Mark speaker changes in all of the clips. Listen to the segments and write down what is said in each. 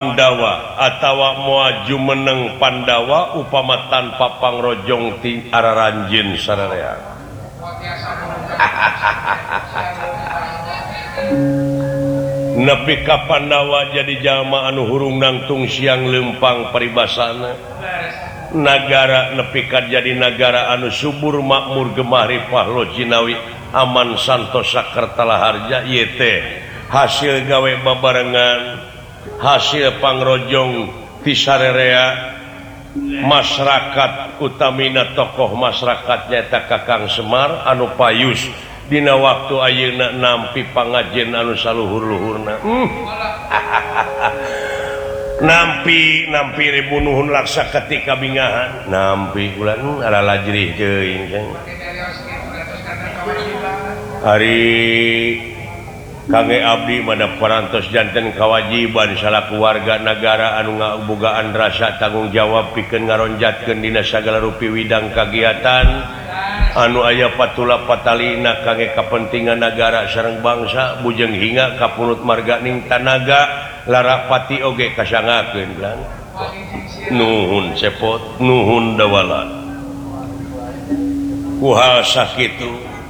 Speaker 1: Pandawa atawa muaju meneng Pandawa upama tanpa pangrojong ti araranjin sararea. Nepi ka Pandawa jadi jalma anu hurung nangtung siang lempang paribasana. Nagara nepi ka jadi nagara anu subur makmur gemah ripah lojinawi aman santos sakertala harja ieu teh hasil gawe babarengan hasil pangrojong ti sararea masyarakat utamina tokoh masyarakat nyaeta Kakang Semar anu payus dina waktu ayeuna nampi pangajen anu saluhur-luhurna. nampi ribu nuhun laksa ketika bingahan nampi ulah ala lajrih teuing hari kangge abdi mana parantos janten kawajiban salaku warga negara anu ngabogaan rasa tanggung jawab pikeun ngaronjatkeun dina sagala rupi widang kagiatan anu aya patula patalina kangge kapentingan negara sareng bangsa bujeng hinga kapunut marga ning tanaga lara pati oge kasangakeun kan nuhun cepot nuhun dawala kuhal sakitu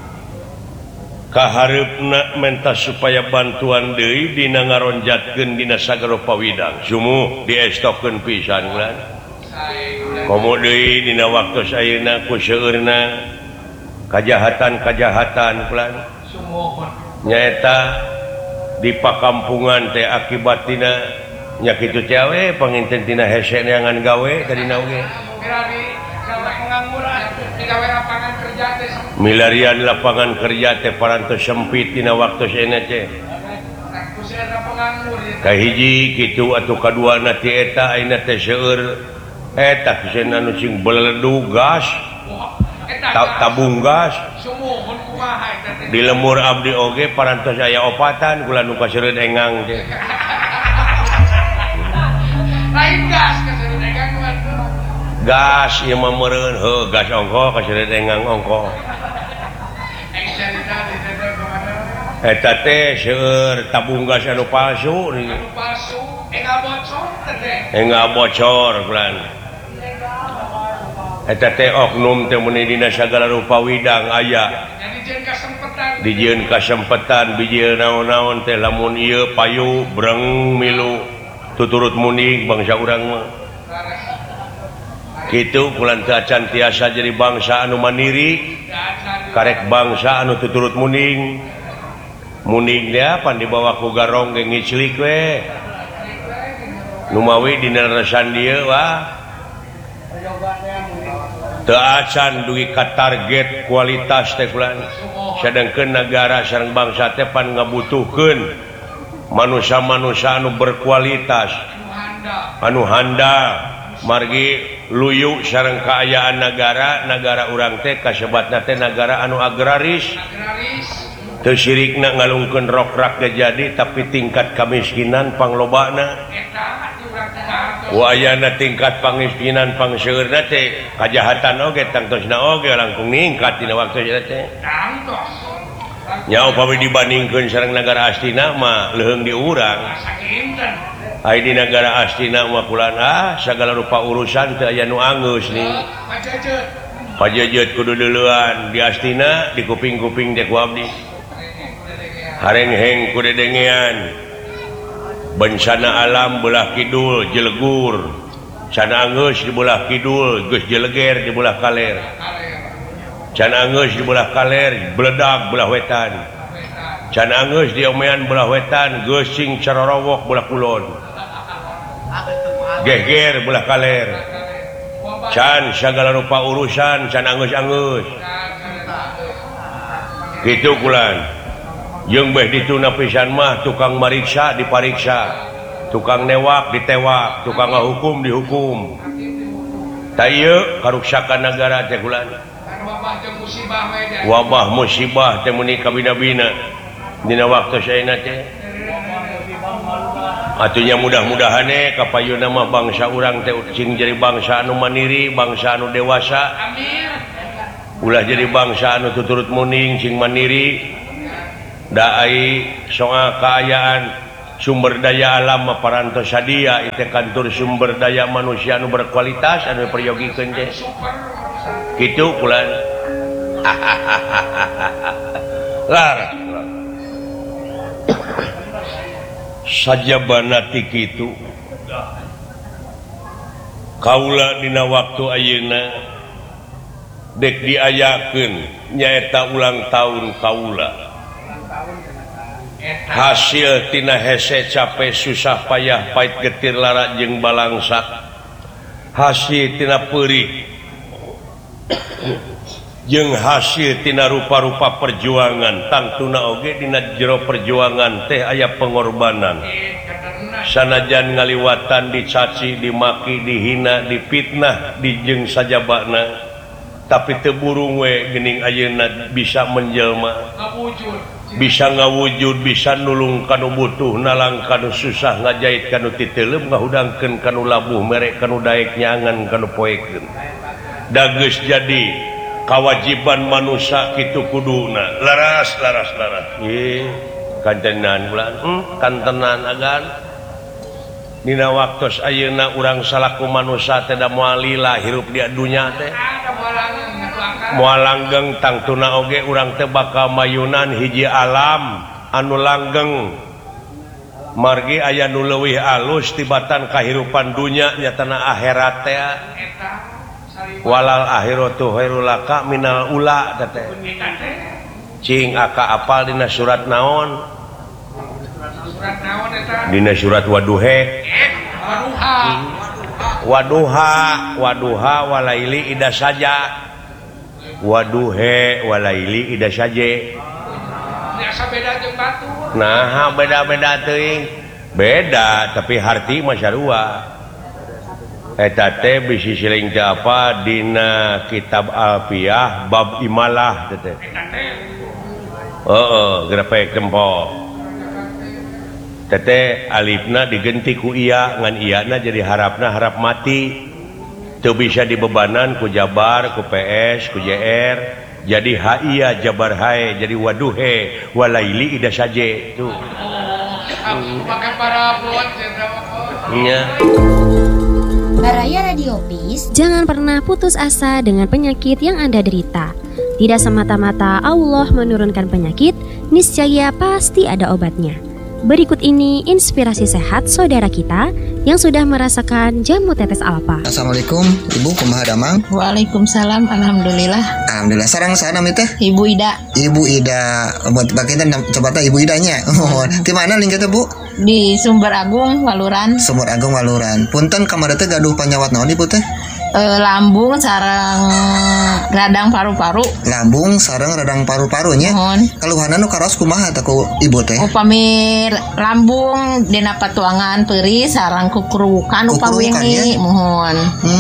Speaker 1: kahareupna menta supaya bantuan deui dina ngaronjatkeun dina sagala pawidang sumuh diestokeun pisan kan komo deui dina waktu sayeuna ku seueurna kajahatan plan nyaeta di pakampungan teh akibatina nya kitu cewe panginten tina hese neangan gawe tadina oge milarian lapangan kerja teh parantos sempit dina waktu sayeuna teh kahiji kitu atuh kaduana ti eta ayeuna teh seueur eta pisan anu sing beledu gas tabung gas di lemur abdi oge parantos aya opatan kula nu kaseureun engang teh lain gas kaseureun engang gas ieu mah meureun heuh gas ongko kaseureun engang ongko eta teh seueur tabung gas anu palsu enggak bocor kulan eta teh oknum teh muni dina sagala rupa widang aya dijieun kasempetan bijieun naon-naon teh lamun ieu payu breng milu tuturut muning bangsa urang mah kitu kulan teu acan tiasa jadi bangsa anu mandiri karek bangsa anu tuturut muning dia pan dibawa ku garong ge ngiclik we nu mawi dina resan dieu wah teu acan dugi ka target kualitas teh kulan sadengkeun negara sareng bangsa teh pan ngabutuhkeun manusia-manusia anu berkualitas anu handal margi luyu sareng kaayaan negara urang teh kasebatna teh negara anu agraris teu sirikna ngalungkeun rokrak jadi tapi tingkat kemiskinan panglobana wayana tingkat pangmiskinan pangseueurna teh kajahatan oge tangtosna oge langkung ningkat dina waktu eta teh nya upami dibandingkeun sareng negara astina mah leuheung di urang ai di negara astina mah kulan sagala rupa urusan teu aya nu anggeus nih pajejeut kudu deuleuan di astina di kuping-kuping teh ku abdi harengheng ku dedengean bencana alam belah kidul jelegur can anggeus di belah kidul geus jeleger di belah kaler can anggeus di belah kaler bledag belah wetan can anggeus di omean belah wetan geus sing carorowok belah kulon geger belah kaler can sagala rupa urusan can anggeus-anggeus kitu kulan jeung beh dituna pisan mah tukang mariksa dipariksa tukang newak ditewak tukang ngahukum dihukum ta ieu karuksakan negara teh kulan wabah musibah teh muni kabina-bina dina waktu sayeuna teh atunya mudah-mudahan kapayuna mah bangsa urang teh sing jadi bangsa anu mandiri bangsa anu dewasa ulah jadi bangsa anu tuturut muning sing mandiri da ai soal kaayaan sumber daya alam parantos sadia itu kantor sumber daya manusia anu berkualitas anu periyogikeun teh kitu kulan lar sajabana ti kitu kaula dina waktu ayeuna dek diayakeun nyaeta ulang tahun kaula hasil tina hese capek susah payah pait getir lara jeung balangsak hasil tina peurih jeung hasil tina rupa-rupa perjuangan tangtuna oge dina jero perjuangan teh aya pengorbanan sanajan ngaliwatan dicaci dimaki dihina dipitnah dijeng sajabana tapi teu burung we geuning ayeuna bisa menjelma bisa ngawujud bisa nulung kanu butuh nalang kanu susah ngajait kanu titeuleum ngahudangkeun kanu labuh mere kanu daek nyangan kanu poekeun dageus jadi kawajiban manusia kitu kuduna laras ieu kantenan bulan kantenan agan dina waktos ayeuna urang salaku manusia teh da moal lila hirup di dunya teh moal langgeng tangtuna oge urang teh bakal mayunan hiji alam anu langgeng margi aya nu leuwih alus tibatan kahirupan dunya nyatana akhirat teh walal akhiratu khairul laka minal ula teh cing aka apal dina surat naon dina surat waduhe waduha walaili ida saja waduhe walaili ida saje nah beda-beda teuing beda tapi harti mah sarua eta teh bisi siling teh apa dina kitab Alfiyah bab imalah teh grepek jempol tete alifna digenti ku iya ngan iyana jadi harapna harap mati teu bisa dibebanan ku jabar ku PS ku JR jadi haiya jabar hae jadi waduhe walaili ida saje tuh pakai para buat nya
Speaker 2: Baraya Radio Peace, jangan pernah putus asa dengan penyakit yang Anda derita. Tidak semata-mata Allah menurunkan penyakit, niscaya pasti ada obatnya. Berikut ini inspirasi sehat saudara kita yang sudah merasakan jamu tetes alfa.
Speaker 3: Assalamualaikum, Ibu kumaha damang?
Speaker 4: Waalaikumsalam, alhamdulillah.
Speaker 3: Alhamdulillah. Sareng sana teh?
Speaker 4: Ibu Ida.
Speaker 3: Ibu Ida. Bagian coba teh Ibu Idanya. Di mana link teh, Bu?
Speaker 4: Di Sumber Agung Waluran.
Speaker 3: Sumber Agung Waluran. Punten kamari teh gaduh panyawat naon Ibu teh?
Speaker 4: Lambung sareng radang paru-paru.
Speaker 3: Lambung sareng radang paru-parunya. Keluhanna nu karos kumaha teh ku Ibu teh?
Speaker 4: Upami lambung dina patuangan peuri sareng kukurukan upami mohon.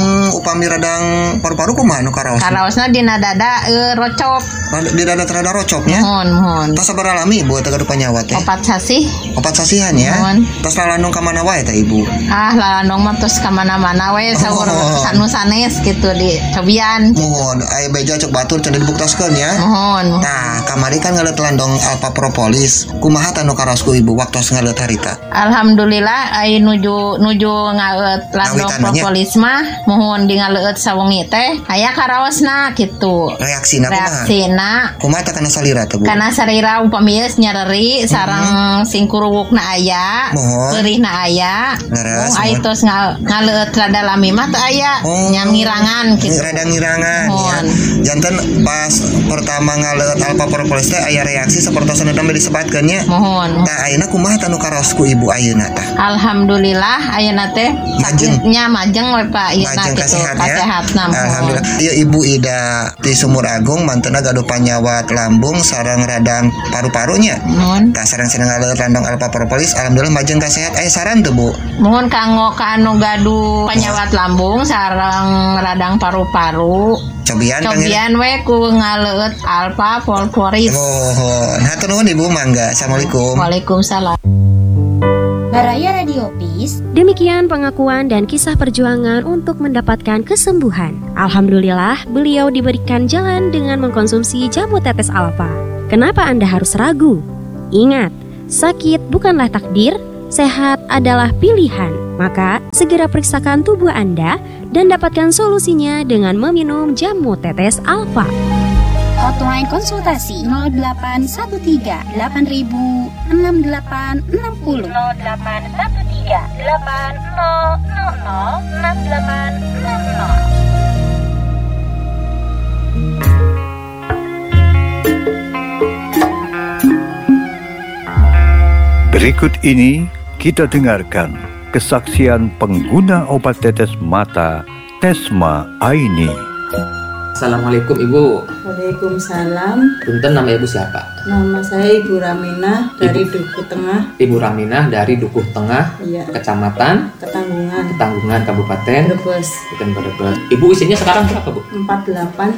Speaker 3: Upami radang paru-paru kumaha nu karos?
Speaker 4: Karosna dina dada rocop.
Speaker 3: Di dada rada rocopnya?
Speaker 4: Mohon.
Speaker 3: Tas sabar alami Ibu teh gaduh panyawat teh?
Speaker 4: 4 sasih.
Speaker 3: 4 sasihan ya. Tas lalandung ka mana wae teh Ibu?
Speaker 4: Lalandung mah tos ka mana-mana wae saur sanes gitu di cobian.
Speaker 3: Mohon, aya beja cok batur cenah dibuktaskeun ya.
Speaker 4: Mohon.
Speaker 3: Nah, kamari kan ngaleut landong alpa propolis. Kumaha tanu karosku Ibu waktos ngaleut harita?
Speaker 4: Alhamdulillah ai nuju ngaleut landong propolis mah mohon di ngaleut sawengi teh aya karaosna kitu.
Speaker 3: Reaksina kumaha teh kana salira teh Bu?
Speaker 4: Kana salira upami geus nyareri sareng singkuruwukna aya, peurihna aya. Ai tos ngaleut rada lami mah teh aya. Ngirangan gitu.
Speaker 3: Rada ngirangan ya. Janten pas pertama ngaleut alpa propolis teh aya reaksi sapertosan dambe disebatkeun nya.
Speaker 4: Mohon.
Speaker 3: Tah ayeuna kumaha tanu karosku Ibu ayeuna tah?
Speaker 4: Alhamdulillah ayeuna teh sakitnya majeng we Pak ayeuna kitu kasehatna.
Speaker 3: Alhamdulillah. Ieu Ibu Ida di Sumur Agung mantena gaduh panyawat lambung sareng radang paru-parunya.
Speaker 4: Mohon.
Speaker 3: Tah sareng ngaleut landong alpa propolis alhamdulillah majeng kasehat. Aya saran teu Bu?
Speaker 4: Mohon kanggo ka anu gaduh panyawat lambung sareng radang paru-paru cobian we ku ngaleut alfa folkloris.
Speaker 3: Hatur nuhun Ibu mangga. Assalamualaikum.
Speaker 4: Waalaikumsalam.
Speaker 2: Baraya Radio Peace. Demikian pengakuan dan kisah perjuangan untuk mendapatkan kesembuhan. Alhamdulillah, beliau diberikan jalan dengan mengkonsumsi jamu tetes alfa. Kenapa Anda harus ragu? Ingat, sakit bukanlah takdir, Sehat adalah pilihan, maka segera periksakan tubuh Anda dan dapatkan solusinya dengan meminum jamu tetes Alfa.
Speaker 5: Hotline konsultasi 0813 8000 6860 0813 8000 6860.
Speaker 6: Berikut ini kita dengarkan kesaksian pengguna obat tetes mata Tesma Aini.
Speaker 7: Assalamualaikum Ibu.
Speaker 8: Waalaikumsalam.
Speaker 7: Punten, nama Ibu siapa?
Speaker 8: Nama saya Ibu Raminah dari Dukuh Tengah.
Speaker 7: Ibu Raminah dari Dukuh Tengah,
Speaker 8: Iya.
Speaker 7: Kecamatan
Speaker 8: Ketanggungan,
Speaker 7: Kabupaten
Speaker 8: Brebes.
Speaker 7: Brebes. Ibu usianya sekarang berapa, Bu?
Speaker 8: 48.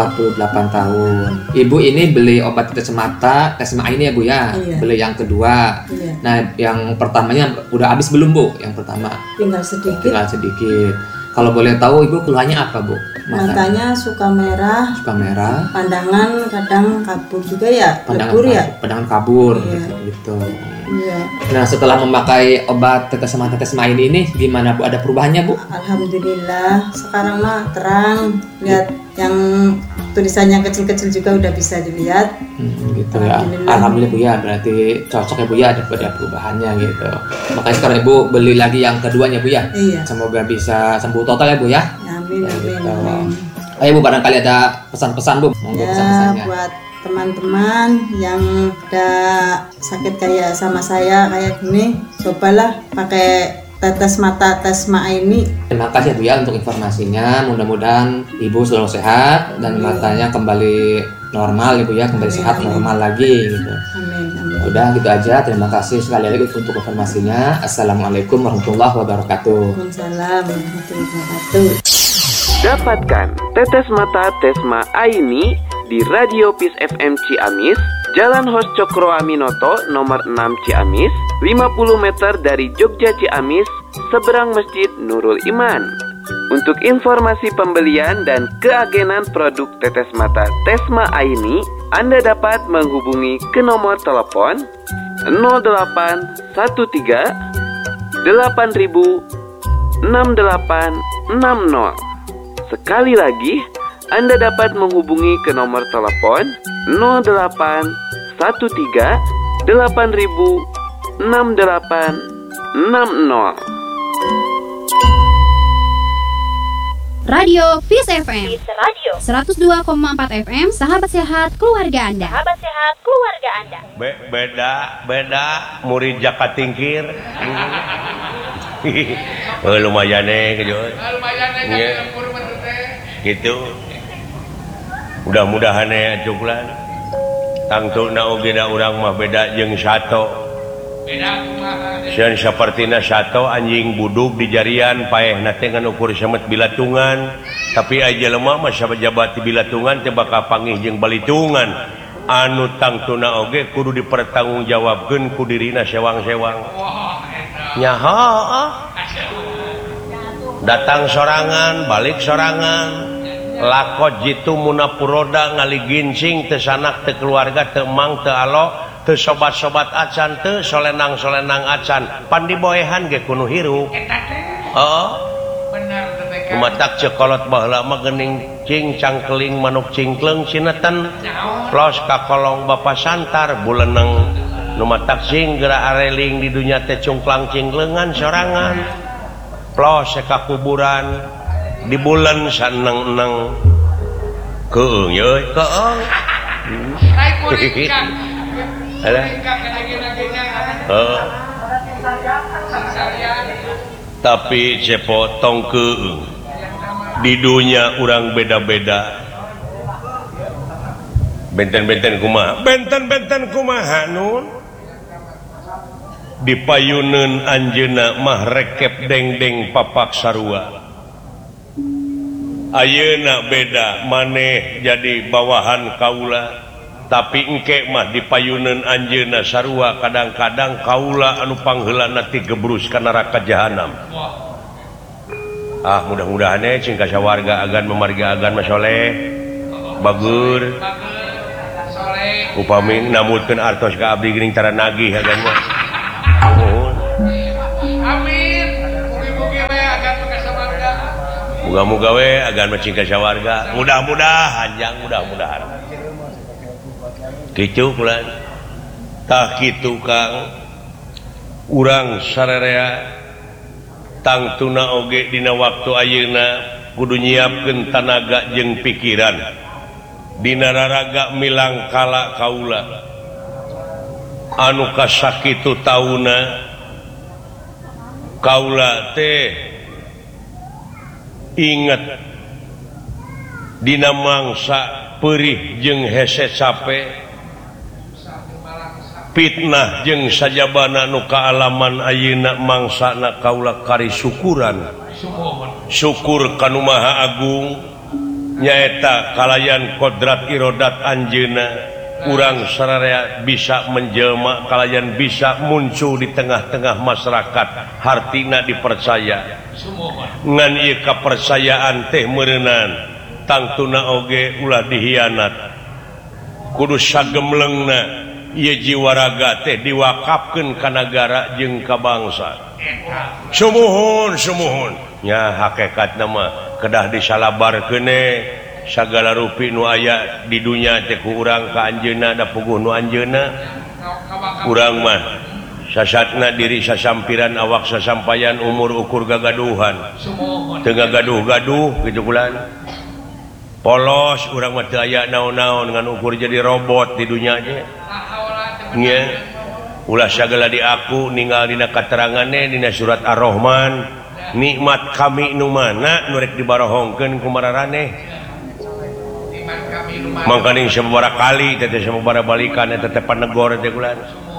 Speaker 7: 48 tahun. Ibu ini beli obat tetes mata Tesma ini ya, Bu ya?
Speaker 8: Iya.
Speaker 7: Beli yang kedua.
Speaker 8: Iya.
Speaker 7: Nah, yang pertamanya udah habis belum, Bu? Yang pertama.
Speaker 8: Tinggal sedikit.
Speaker 7: Tinggal sedikit. Kalau boleh tahu Ibu keluhannya apa, Bu?
Speaker 8: Matanya suka merah.
Speaker 7: Suka merah.
Speaker 8: Pandangan kadang kabur juga ya.
Speaker 7: Pandangan kabur
Speaker 8: Iya.
Speaker 7: gitu.
Speaker 8: Iya.
Speaker 7: Nah, setelah memakai obat tetes mata Tesma ini gimana, Bu? Ada perubahannya, Bu?
Speaker 8: Alhamdulillah. Sekarang mah terang. Lihat yang tulisannya kecil-kecil juga udah bisa dilihat.
Speaker 7: Gitu ya. Alhamdulillah, Bu ya. Berarti cocok ya, Bu ya, ada perubahannya gitu. Makanya sekarang Ibu beli lagi yang keduanya, Bu ya.
Speaker 8: Iya.
Speaker 7: Semoga bisa sembuh total ya, Bu ya.
Speaker 8: Amin, amin.
Speaker 7: Ayo, Bu, barangkali ada pesan-pesan, Bu. Monggo
Speaker 8: Ya,
Speaker 7: pesan-pesannya.
Speaker 8: buat teman-teman yang ada sakit kayak sama saya kayak gini, cobalah pakai tetes mata Tesma ini.
Speaker 7: Terima kasih, Bu ya, untuk informasinya. Mudah-mudahan Ibu selalu sehat dan matanya kembali normal, Ibu ya, kembali sehat normal lagi gitu.
Speaker 8: Amin.
Speaker 7: Udah gitu aja. Terima kasih sekali lagi untuk informasinya. Assalamualaikum warahmatullahi wabarakatuh.
Speaker 8: Waalaikumsalam warahmatullahi wabarakatuh.
Speaker 9: Dapatkan tetes mata Tesma Aini di Radio Peace FM Ciamis, Jalan Hos Cokro Aminoto nomor 6 Ciamis, 50 meter dari Jogja Ciamis, seberang Masjid Nurul Iman. Untuk informasi pembelian dan keagenan produk tetes mata Tesma Aini, Anda dapat menghubungi ke nomor telepon 0813 8000 6860. Sekali lagi, Anda dapat menghubungi ke nomor telepon 0813 8000 6860.
Speaker 2: Radio Peace FM 102,4 FM, sahabat sehat keluarga Anda.
Speaker 1: Beda murid Jaka Tingkir. Lumayan gitu. Mudah-mudahan cuklan tangtuna oge da urang mah beda jeung sato. Sieun sapertina sato anjing buduk di jarian paehna teh ngan ukur samet bilatungan, tapi aja lemah mah sabajabat ti bilatungan teh bakal panggih jeung balitungan. Anu tangtuna oge kudu dipertanggungjawabkeun ku dirina sewang-sewang. Nyaho datang sorangan, balik sorangan. Lakot jitu munapuroda ngali gincing teu sanak teu keluarga teu emang teu alo teu sobat-sobat acan teu solenang-solenang acan pan diboehan ge kudu hirup. Matak cekolot baheula mah geuning cing cangkeling manuk cingkleng sineten plos ka kolong bapa santar buleneng nu matak sing geura areling di dunya teh cungklang cingklengan sorangan plos ka kuburan di bulan saneng-neng keung ye keung tapi cepo tong keung di dunia urang beda-beda benten-benten kumaha nun dipayuneun anjeunna mah rekep dengdeng papak sarua. Ayeuna beda maneh jadi bawahan kaula, tapi engke mah dipayuneun anjeunna sarua kadang-kadang kaula anu pangheulana ti gebrus ka neraka jahanam. Mudah-mudahan cing ka sawarga agan memargi agan masoleh bagur upami namutkeun artos ka abdi geuning cara nagih agan mah. muga-muga we agan macing ka sawarga mudah-mudahan kitu kulan tah kitu Kang urang sararea tangtuna oge dina waktu ayeuna kudu nyiapkeun tanaga jeung pikiran dina raraga milang kala kaula anu kasakitu tauna kaula teh inget dina mangsa perih jeung hese capek fitnah jeung sajabana nu kaalaman ayeuna mangsana kaula kari syukuran syukur kanu Maha Agung nyaeta kalayan kodrat irodat anjeuna urang sararea bisa menjelma kalayan bisa muncul di tengah-tengah masyarakat hartina dipercaya ngan ieu kapercayaan teh meureunnan tangtuna oge ulah dihianat kudu sagemlengna ieu jiwa raga teh diwakafkeun ka nagara jeung ka bangsa sumuhun nya hakikatna mah kedah disalabarkeun sagala rupi nu aya di dunya teh ku urang ka anjeunna da puguh nu anjeunna urang mah sasatna diri sasampiran awak sasampayan umur ukur gagaduhan teu gaduh-gaduh kitu kulan polos urang mah teu aya naon-naon ngan ukur jadi robot di dunya teh nya ulah sagala diaku ninggal dina kateranganna dina surat Ar-Rahman nikmat kami nu mana nu rek dibarohongkeun ku mararaneh mangkaning sababaraha kali teh sababaraha balikan eta teh panegor teh kulan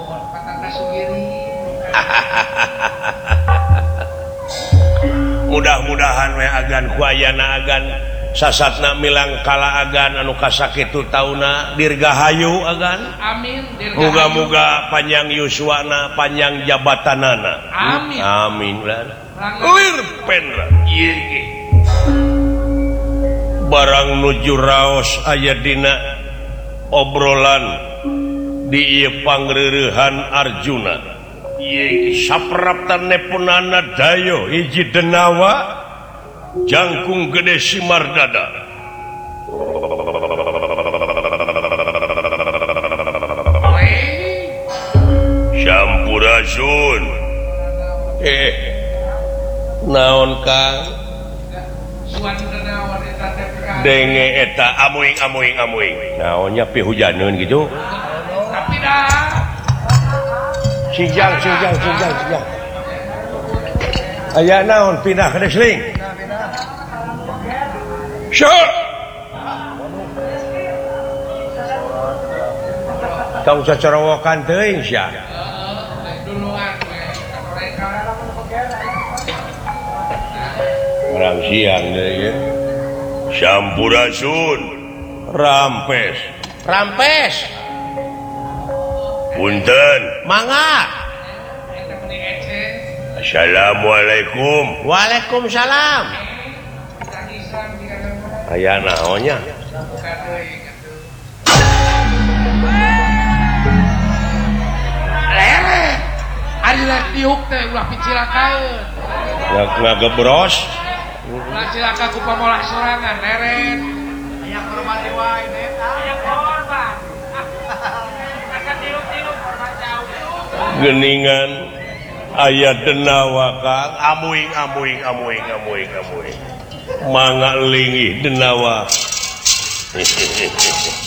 Speaker 1: mudah-mudahan we agan ku ayana agan sasatna milang kala agan anu kasakitu tauna dirgahayu agan amin muga-muga panjang yuswana panjang jabatanana amin lir pendra ieu ge barang nuju raos aya dina obrolan di ieu pangreurehan Arjuna ieu sapraptan nepunana dayo hiji denawa jangkung gede Simardada Sampurasun naon Kang denge eta amuing naonnya pihujaneun gitu tapi dah sijang aya naon pindah ka desling syuk tong cacarawokan teuing sia orang siang deui ge Sampurasun rampes punten mangga Assalamualaikum Waalaikumsalam aya naonnya lere ari rek diuk teh ulah picilakaeun ngagebros ulah cilaka ku pamolah sorangan leren aya korban wae aya korban geningan aya denawa Kang amuing mangga linggih denawa